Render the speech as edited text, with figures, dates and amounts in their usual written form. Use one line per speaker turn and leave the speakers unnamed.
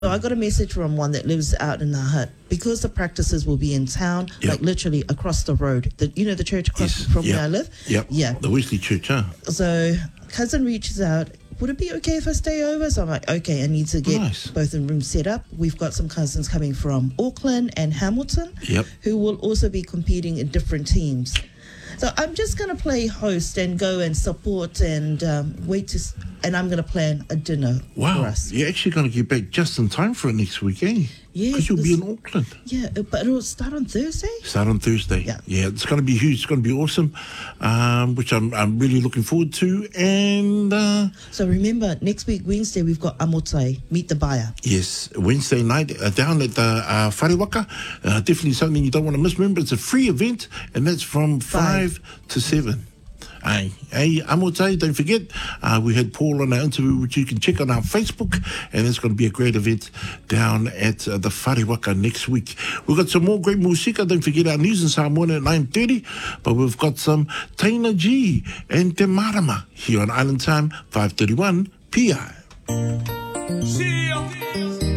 So I got a message from one that lives out in the hut. Because the practices will be in town, like literally across the road. The church across from where I live?
Yep.
Yeah.
The Wesley Church, huh?
So cousin reaches out, would it be okay if I stay over? So I'm like, okay, I need to get both the rooms set up. We've got some cousins coming from Auckland and Hamilton who will also be competing in different teams. So I'm just going to play host and go and support and and I'm going to plan a dinner for us.
You're actually going to get back just in time for it next week, eh?
Yeah.
Because you'll be in Auckland.
Yeah, but it'll start on Thursday?
Start on Thursday. Yeah, it's going to be huge. It's going to be awesome, which I'm really looking forward to. And
so remember, next week, Wednesday, we've got Amotai, Meet the Buyer.
Yes, Wednesday night down at the Wharewaka. Definitely something you don't want to miss. Remember, it's a free event, and that's from 5 to 7. Hey, Amotai, don't forget, we had Paul on our interview, which you can check on our Facebook, and it's going to be a great event down at the Wharewaka next week. We've got some more great musika. Don't forget our news in Samoa at 9:30, but we've got some Taina G and Te Marama here on Island Time, 5:31 p.m.